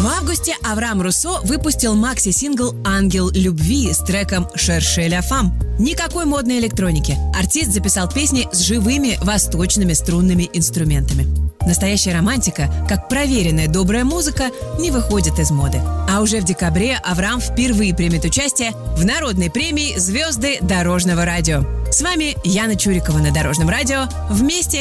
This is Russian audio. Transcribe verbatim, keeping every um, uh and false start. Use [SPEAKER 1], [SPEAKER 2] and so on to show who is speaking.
[SPEAKER 1] августе Авраам Руссо выпустил макси-сингл «Ангел любви» с треком «Шерше ля фам». Никакой модной электроники. Артист записал песни с живыми восточными струнными инструментами. Настоящая романтика, как проверенная добрая музыка, не выходит из моды. А уже в декабре Авраам впервые примет участие в народной премии «Звезды дорожного радио». С вами Яна Чурикова на Дорожном радио. Вместе